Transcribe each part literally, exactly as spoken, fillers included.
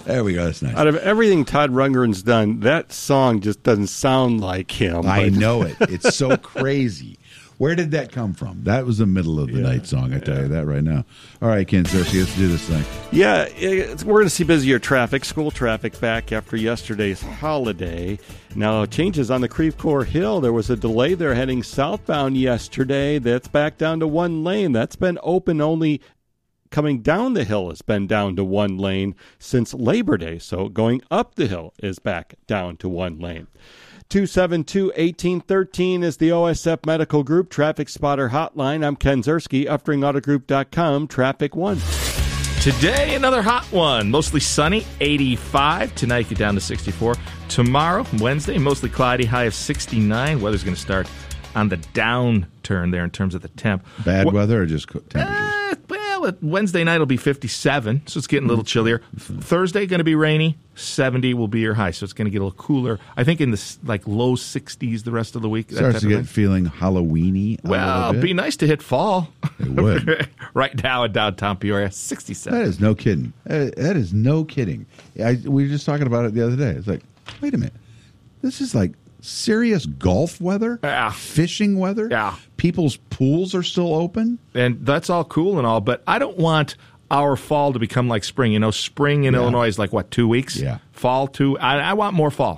There we go. That's nice. Out of everything Todd Rundgren's done, that song just doesn't sound like him. I but- know it. It's so crazy. Where did that come from? That was the middle of the Yeah, night song, I tell yeah. you that right now. All right, Ken Cersei, let's do this thing. Yeah, it's, we're going to see busier traffic, school traffic back after yesterday's holiday. Now, changes on the Creve Coeur Hill. There was a delay there heading southbound yesterday. That's back down to one lane. That's been open only coming down the hill has been down to one lane since Labor Day. So going up the hill is back down to one lane. two seven two, one eight one three is the O S F Medical Group Traffic Spotter Hotline. I'm Ken Zerski, Uftring Auto Group dot com, Traffic One. Today, another hot one. Mostly sunny, eighty-five. Tonight, get down to sixty-four. Tomorrow, Wednesday, mostly cloudy, high of sixty-nine. Weather's going to start on the downturn there in terms of the temp. Bad Wh- weather or just co- temperatures? Uh, well, it- Wednesday night will be fifty-seven, so it's getting a little chillier. Th- Thursday, going to be rainy. seventy will be your high, so it's going to get a little cooler. I think in the s- like low sixties the rest of the week. that Starts type to of get thing. feeling Halloween-y a Well, little it'd bit. be nice to hit fall. It would. Right now in downtown Peoria, sixty-seven. That is no kidding. That that is no kidding. I, we were just talking about it the other day. It's like, wait a minute. This is like serious golf weather? Yeah. Fishing weather? Yeah. People's pools are still open? And that's all cool and all, but I don't want our fall to become like spring. You know, spring in Yeah. Illinois is like, what, two weeks? Yeah. Fall, two. I, I want more fall.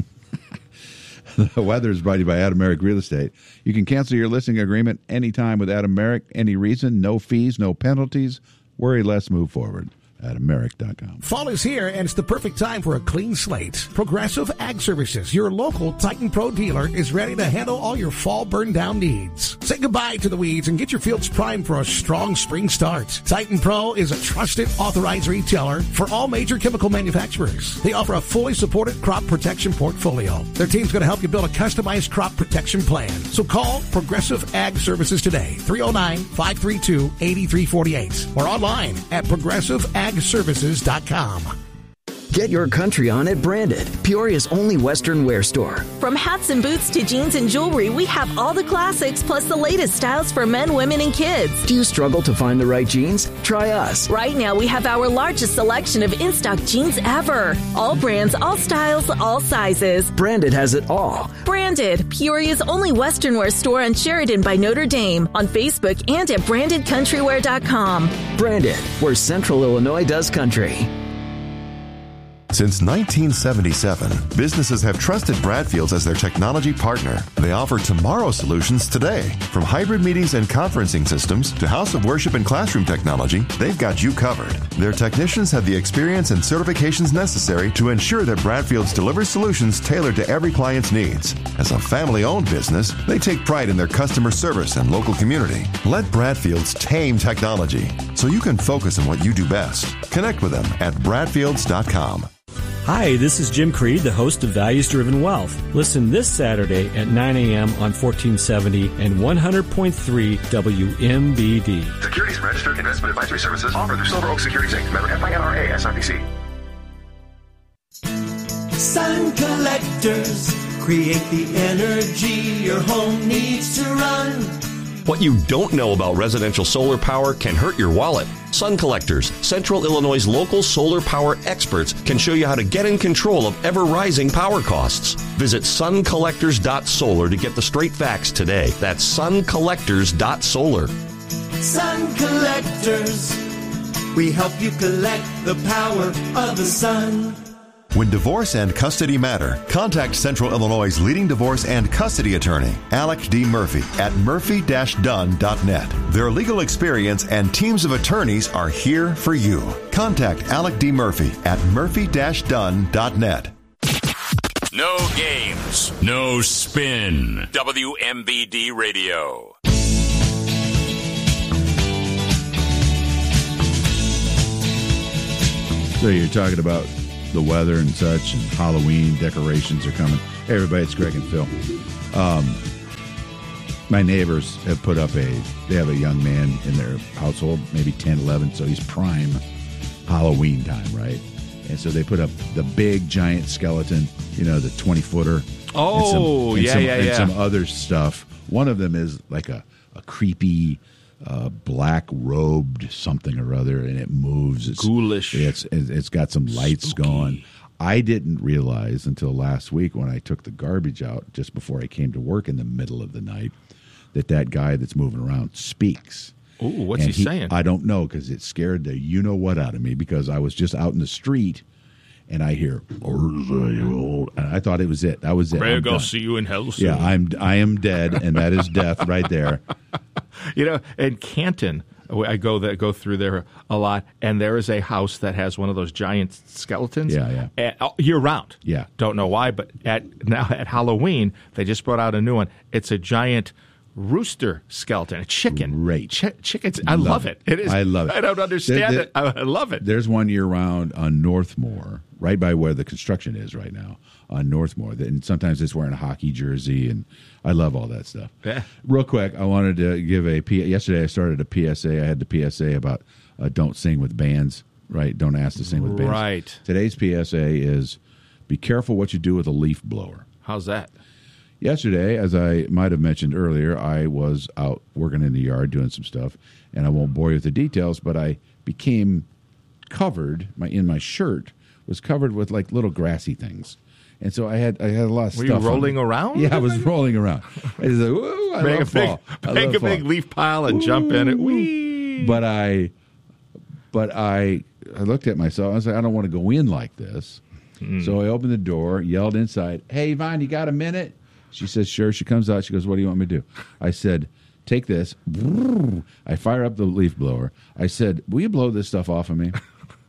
The weather is brought to you by Adam Merrick Real Estate. You can cancel your listing agreement anytime with Adam Merrick, any reason, no fees, no penalties. Worry less, move forward. Adam Merrick dot com. Fall is here, and it's the perfect time for a clean slate. Progressive Ag Services, your local Titan Pro dealer, is ready to handle all your fall burn-down needs. Say goodbye to the weeds and get your fields primed for a strong spring start. Titan Pro is a trusted, authorized retailer for all major chemical manufacturers. They offer a fully supported crop protection portfolio. Their team's going to help you build a customized crop protection plan. So call Progressive Ag Services today, three oh nine, five three two, eight three four eight, or online at progressive ag services dot com. Get your country on at Branded, Peoria's only Western wear store. From hats and boots to jeans and jewelry, we have all the classics plus the latest styles for men, women, and kids. Do you struggle to find the right jeans? Try us. Right now, we have our largest selection of in-stock jeans ever. All brands, all styles, all sizes. Branded has it all. Branded, Peoria's only Western wear store on Sheridan by Notre Dame, on Facebook and at branded country wear dot com. Branded, where Central Illinois does country. Since nineteen seventy-seven, businesses have trusted Bradfields as their technology partner. They offer tomorrow solutions today. From hybrid meetings and conferencing systems to house of worship and classroom technology, they've got you covered. Their technicians have the experience and certifications necessary to ensure that Bradfields delivers solutions tailored to every client's needs. As a family-owned business, they take pride in their customer service and local community. Let Bradfields tame technology so you can focus on what you do best. Connect with them at bradfields dot com. Hi, this is Jim Creed, the host of Values Driven Wealth. Listen this Saturday at nine a.m. on fourteen seventy and one hundred point three W M B D. Securities and Registered Investment Advisory Services offered through Silver Oak Securities Incorporated. Member F I N R A S I P C. Sun collectors create the energy your home needs to run. What you don't know about residential solar power can hurt your wallet. Sun Collectors, Central Illinois' local solar power experts, can show you how to get in control of ever-rising power costs. Visit sun collectors dot solar to get the straight facts today. That's sun collectors dot solar. Sun collectors, we help you collect the power of the sun. When divorce and custody matter, contact Central Illinois' leading divorce and custody attorney, Alec D. Murphy, at murphy dash dunn dot net. Their legal experience and teams of attorneys are here for you. Contact Alec D. Murphy at murphy dash dunn dot net. No games, no spin. W M B D Radio. So you're talking about the weather and such, and Halloween decorations are coming. Hey, everybody, it's Greg and Phil. Um, my neighbors have put up a, they have a young man in their household, maybe ten, eleven, so he's prime Halloween time, right? And so they put up the big, giant skeleton, you know, the twenty-footer. Oh, and some, and yeah, some, yeah, and yeah. some other stuff. One of them is like a, a creepy uh, black robed something or other, and it moves. It's ghoulish. It's it's got some lights Spooky. going. I didn't realize until last week when I took the garbage out just before I came to work in the middle of the night that that guy that's moving around speaks. Ooh, what's And he, saying? I don't know, because it scared the you-know-what out of me, because I was just out in the street, and I hear, and I thought it was it. That was it. Greg, I'm I'll done. see you in hell soon. Yeah, I'm, I am dead, and that is death right there. You know, in Canton, I go there, go through there a lot, and there is a house that has one of those giant skeletons. Yeah, yeah. And, oh, year round. Yeah. Don't know why, but at now at Halloween, they just brought out a new one. It's a giant rooster skeleton, a chicken. Great. Ch- chickens. I love, Love it. it. It is. I love it. I don't understand There- it. I, I love it. There's one year-round on Northmore, right by where the construction is right now, on Northmore. And sometimes it's wearing a hockey jersey, and I love all that stuff. Yeah. Real quick, I wanted to give a P- yesterday I started a P S A. I had the P S A about uh, don't sing with bands, right? Don't ask to sing with bands. Right. Today's P S A is be careful what you do with a leaf blower. How's that? Yesterday, as I might have mentioned earlier, I was out working in the yard doing some stuff, and I won't bore you with the details, but I became covered, my in my shirt was covered with like little grassy things. And so I had I had a lot of Were stuff. you on rolling me. around? Yeah, I was rolling around. I was like, woo, I Make love a big, fall. I make love a big fall. leaf pile and jump in it. Whee! But I, but I, I looked at myself. I was like, I don't want to go in like this. Mm. So I opened the door, yelled inside, "Hey, Yvonne, you got a minute?" She says, "Sure." She comes out. She goes, "What do you want me to do?" I said, "Take this." I fire up the leaf blower. I said, "Will you blow this stuff off of me?"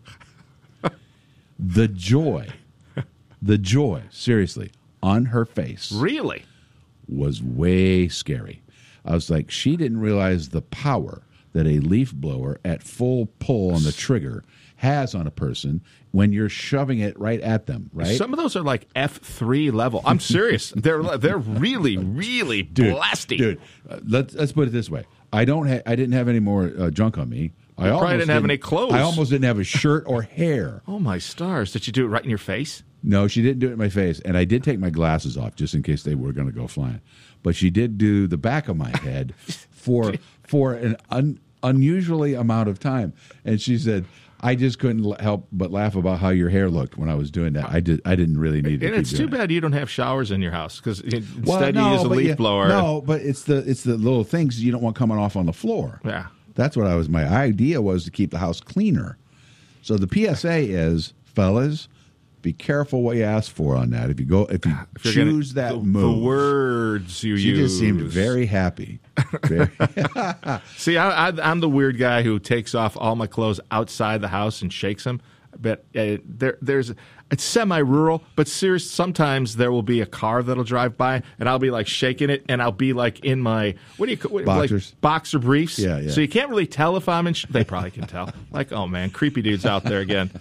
The joy, the joy, seriously, on her face. Really? Was way scary. I was like, she didn't realize the power that a leaf blower at full pull on the trigger has on a person when you're shoving it right at them, right? Some of those are like F three level. I'm serious. they're they're really, really dude, blasting. Dude, uh, let's, let's put it this way. I don't. Ha- I didn't have any more uh, junk on me. I You almost probably didn't have any clothes. I almost didn't have a shirt or hair. Oh, my stars. Did you do it right in your face? No, she didn't do it in my face. And I did take my glasses off just in case they were going to go flying. But she did do the back of my head for for an un, unusually amount of time. And she said, I just couldn't l- help but laugh about how your hair looked when I was doing that. I did. I didn't really need to And keep it's too doing it. bad you don't have showers in your house because instead Well, no, you use a but leaf yeah, blower. No, but it's the it's the little things you don't want coming off on the floor. Yeah. That's what I was. My idea was to keep the house cleaner. So the P S A is, fellas, be careful what you ask for on that. If you go, if you If you're choose gonna- that the, move, the words you she use. just seemed very happy. Very, See, I, I, I'm the weird guy who takes off all my clothes outside the house and shakes them. But uh, there, there's it's semi-rural, but serious. Sometimes there will be a car that'll drive by, and I'll be like shaking it, and I'll be like in my what do you call what, Boxers. like boxer briefs. Yeah, yeah. So you can't really tell if I'm in. Sh- they probably can tell. Like, oh man, creepy dude's out there again.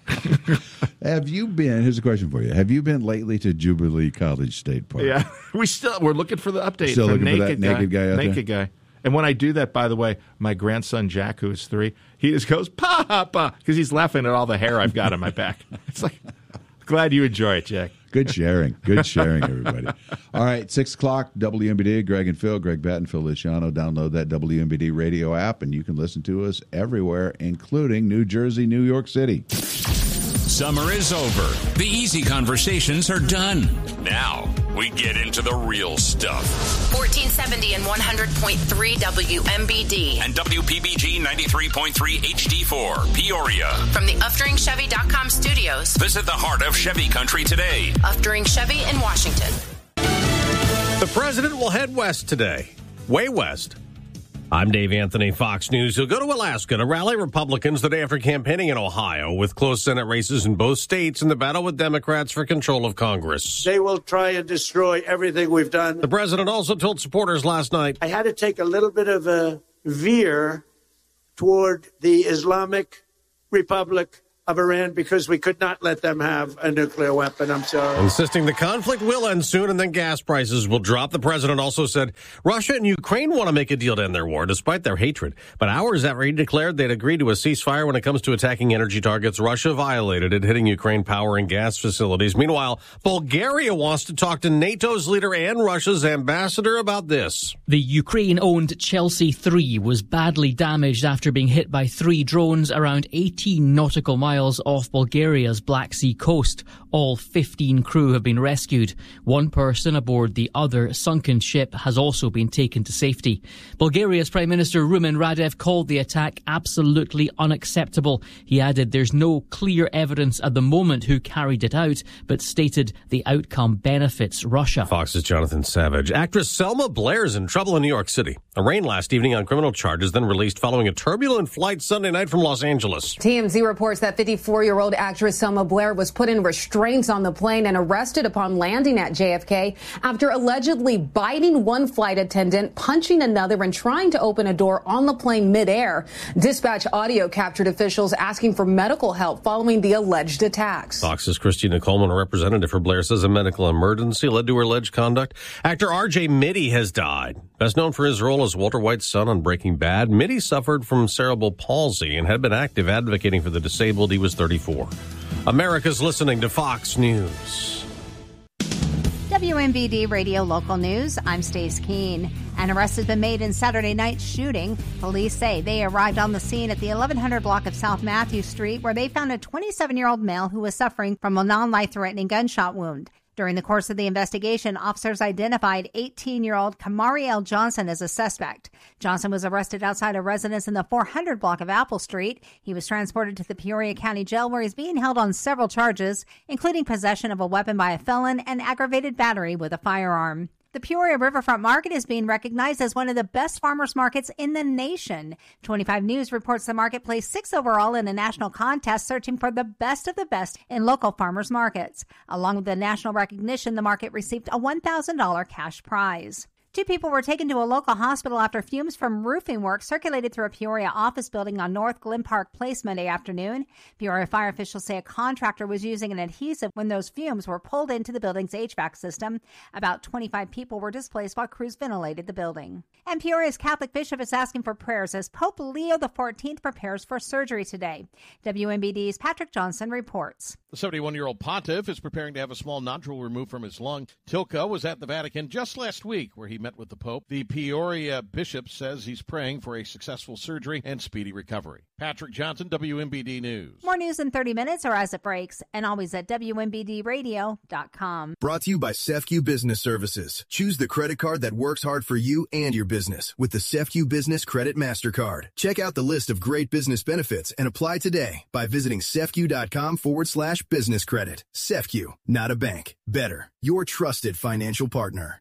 have you been? Here's a question for you. Have you been lately to Jubilee College State Park? Yeah, we still we're looking for the update. Still for looking for naked that naked guy out there? naked guy. And when I do that, by the way, my grandson Jack, who is three, he just goes "Papa" because he's laughing at all the hair I've got on my back. It's like, glad you enjoy it, Jack. Good sharing. Good sharing, everybody. All right, six o'clock, W M B D, Greg and Phil, Greg Batten, Phil Liciano. Download that W M B D radio app, and you can listen to us everywhere, including New Jersey, New York City. Summer is over. The easy conversations are done. Now, we get into the real stuff. fourteen seventy and one hundred point three W M B D. And W P B G ninety-three point three H D four, Peoria. From the Uftering Chevy dot com studios. Visit the heart of Chevy country today. Uftering Chevy in Washington. The president will head west today. Way west. I'm Dave Anthony, Fox News. He'll go to Alaska to rally Republicans the day after campaigning in Ohio with close Senate races in both states in the battle with Democrats for control of Congress. They will try and destroy everything we've done. The president also told supporters last night, I had to take a little bit of a veer toward the Islamic Republic of Iran because we could not let them have a nuclear weapon. I'm sorry. Insisting the conflict will end soon and then gas prices will drop. The president also said Russia and Ukraine want to make a deal to end their war despite their hatred. But hours after he declared they'd agreed to a ceasefire when it comes to attacking energy targets, Russia violated it, hitting Ukraine power and gas facilities. Meanwhile, Bulgaria wants to talk to NATO's leader and Russia's ambassador about this. The Ukraine-owned Chelsea three was badly damaged after being hit by three drones around eighteen nautical miles off Bulgaria's Black Sea coast. All fifteen crew have been rescued. One person aboard the other sunken ship has also been taken to safety. Bulgaria's Prime Minister Rumen Radev called the attack absolutely unacceptable. He added there's no clear evidence at the moment who carried it out, but stated the outcome benefits Russia. Fox's Jonathan Savage. Actress Selma Blair is in trouble in New York City. Arraigned last evening on criminal charges, then released following a turbulent flight Sunday night from Los Angeles. T M Z reports that fifty-four-year-old actress Selma Blair was put in restraints on the plane and arrested upon landing at J F K after allegedly biting one flight attendant, punching another, and trying to open a door on the plane midair. Dispatch audio captured officials asking for medical help following the alleged attacks. Fox's Christina Coleman, a representative for Blair, says a medical emergency led to her alleged conduct. Actor R J Mitty has died. Best known for his role as Walter White's son on Breaking Bad, Mitty suffered from cerebral palsy and had been active advocating for the disabled. He was thirty-four. America's listening to Fox News. W M B D Radio Local News. I'm Stace Keene. An arrest has been made in Saturday night's shooting. Police say they arrived on the scene at the eleven hundred block of South Matthew Street, where they found a twenty-seven-year-old male who was suffering from a non-life-threatening gunshot wound. During the course of the investigation, officers identified eighteen-year-old Kamariel Johnson as a suspect. Johnson was arrested outside a residence in the four hundred block of Apple Street. He was transported to the Peoria County Jail, where he's being held on several charges, including possession of a weapon by a felon and aggravated battery with a firearm. The Peoria Riverfront Market is being recognized as one of the best farmers markets in the nation. twenty-five News reports the market placed sixth overall in a national contest searching for the best of the best in local farmers markets. Along with the national recognition, the market received a one thousand dollars cash prize. Two people were taken to a local hospital after fumes from roofing work circulated through a Peoria office building on North Glen Park Place Monday afternoon. Peoria fire officials say a contractor was using an adhesive when those fumes were pulled into the building's H V A C system. About twenty-five people were displaced while crews ventilated the building. And Peoria's Catholic bishop is asking for prayers as Pope Leo the fourteenth prepares for surgery today. W M B D's Patrick Johnson reports. The seventy-one-year-old pontiff is preparing to have a small nodule removed from his lung. Tilka was at the Vatican just last week, where he met with the Pope. The Peoria bishop says he's praying for a successful surgery and speedy recovery. Patrick Johnson, W M B D News. More news in thirty minutes or as it breaks, and always at W M B D radio dot com. Brought to you by SEFCU Business Services. Choose the credit card that works hard for you and your business with the SEFCU Business Credit MasterCard. Check out the list of great business benefits and apply today by visiting SEFCU.com forward slash business credit. SEFCU, not a bank. Better, your trusted financial partner.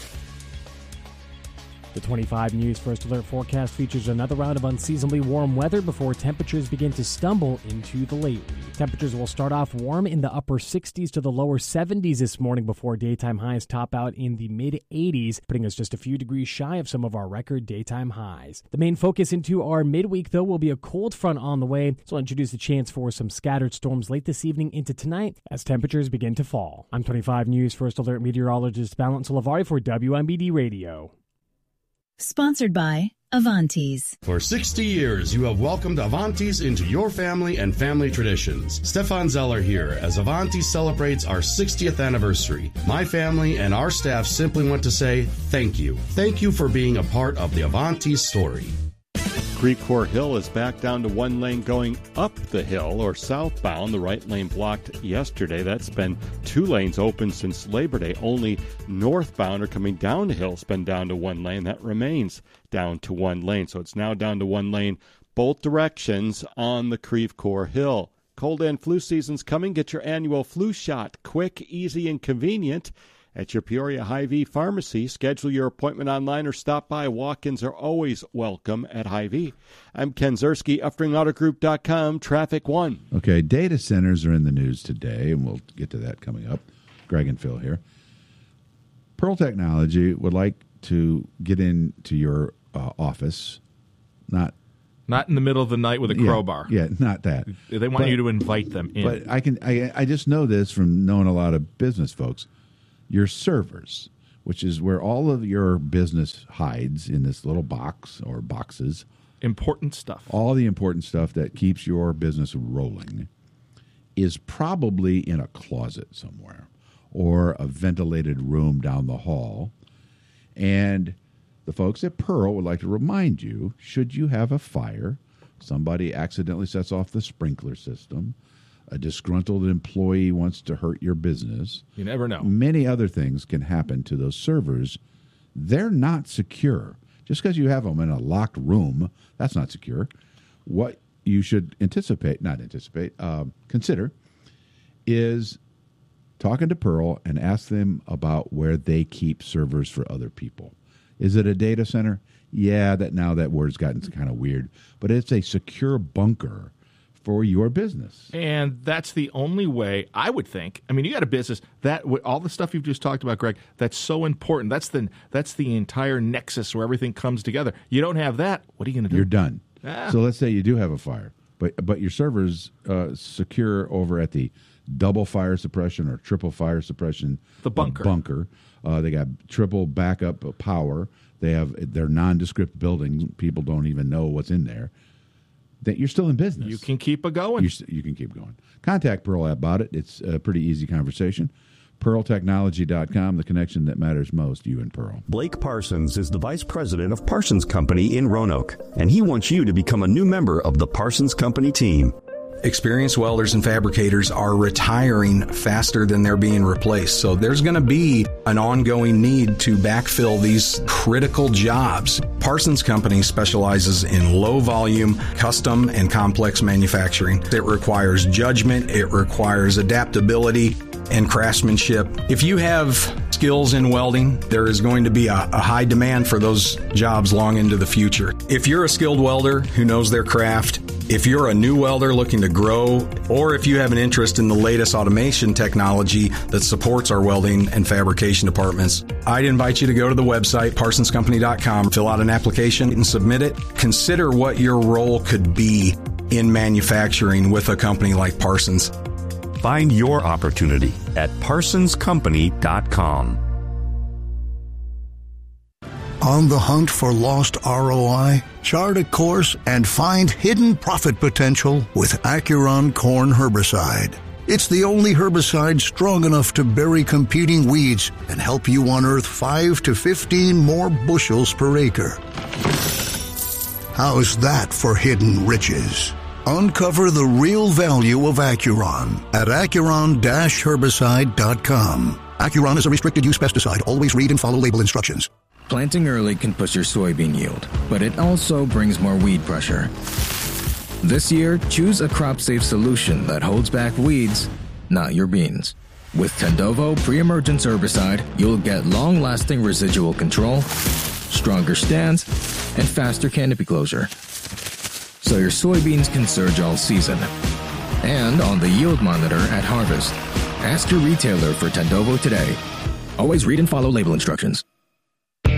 The twenty-five News First Alert forecast features another round of unseasonably warm weather before temperatures begin to stumble into the late week. Temperatures will start off warm in the upper sixties to the lower seventies this morning before daytime highs top out in the mid-eighties, putting us just a few degrees shy of some of our record daytime highs. The main focus into our midweek, though, will be a cold front on the way, so I'll introduce the chance for some scattered storms late this evening into tonight as temperatures begin to fall. I'm twenty-five News First Alert meteorologist Valent Solavari for W M B D Radio. Sponsored by Avantis. For sixty years, you have welcomed Avantis into your family and family traditions. Stefan Zeller here as Avantis celebrates our sixtieth anniversary. My family and our staff simply want to say thank you. Thank you for being a part of the Avantis story. Creve Coeur Hill is back down to one lane going up the hill or southbound. The right lane blocked yesterday. That's been two lanes open since Labor Day. Only northbound or coming down the hill has been down to one lane. That remains down to one lane. So it's now down to one lane both directions on the Creve Coeur Hill. Cold and flu season's coming. Get your annual flu shot quick, easy, and convenient at your Peoria Hy-Vee pharmacy. Schedule your appointment online or stop by. Walk-ins are always welcome at Hy-Vee. I'm Ken Zerski, Uftring Auto Group dot com, Traffic One. Okay, data centers are in the news today, and we'll get to that coming up. Greg and Phil here. Pearl Technology would like to get into your uh, office, not Not in the middle of the night with a crowbar. Yeah, yeah not that. They want but, you to invite them in. But I can I, I just know this from knowing a lot of business folks. Your servers, which is where all of your business hides in this little box or boxes. Important stuff. All the important stuff that keeps your business rolling is probably in a closet somewhere or a ventilated room down the hall. And the folks at Pearl would like to remind you, should you have a fire, somebody accidentally sets off the sprinkler system, a disgruntled employee wants to hurt your business. You never know. Many other things can happen to those servers. They're not secure. Just because you have them in a locked room, that's not secure. What you should anticipate, not anticipate, uh, consider, is talking to Pearl and ask them about where they keep servers for other people. Is it a data center? Yeah, that now that word's gotten kind of weird, but it's a secure bunker for your business. And that's the only way, I would think. I mean, you got a business that all the stuff you've just talked about, Greg, that's so important. That's the that's the entire nexus where everything comes together. You don't have that, what are you going to do? You're done. Ah. So let's say you do have a fire, but but your server's uh, secure over at the double fire suppression or triple fire suppression the bunker. Uh, bunker. Uh, they got triple backup power. They have their nondescript building. People don't even know what's in there. That you're still in business. You can keep it going. You, you can keep going. Contact Pearl about it. It's a pretty easy conversation. Pearl Technology dot com, the connection that matters most, you and Pearl. Blake Parsons is the vice president of Parsons Company in Roanoke, and he wants you to become a new member of the Parsons Company team. Experienced welders and fabricators are retiring faster than they're being replaced. So there's going to be an ongoing need to backfill these critical jobs. Parsons Company specializes in low volume, custom, and complex manufacturing. It requires judgment. It requires adaptability and craftsmanship. If you have skills in welding, there is going to be a, a high demand for those jobs long into the future. If you're a skilled welder who knows their craft, if you're a new welder looking to grow, or if you have an interest in the latest automation technology that supports our welding and fabrication departments, I'd invite you to go to the website, Parsons Company dot com, fill out an application and submit it. Consider what your role could be in manufacturing with a company like Parsons. Find your opportunity at Parsons Company dot com. On the hunt for lost R O I? Chart a course and find hidden profit potential with Acuron Corn Herbicide. It's the only herbicide strong enough to bury competing weeds and help you unearth five to fifteen more bushels per acre. How's that for hidden riches? Uncover the real value of Acuron at Acuron Herbicide dot com. Acuron is a restricted use pesticide. Always read and follow label instructions. Planting early can push your soybean yield, but it also brings more weed pressure. This year, choose a crop-safe solution that holds back weeds, not your beans. With Tendovo pre-emergence herbicide, you'll get long-lasting residual control, stronger stands, and faster canopy closure. So your soybeans can surge all season. And on the yield monitor at harvest. Ask your retailer for Tendovo today. Always read and follow label instructions.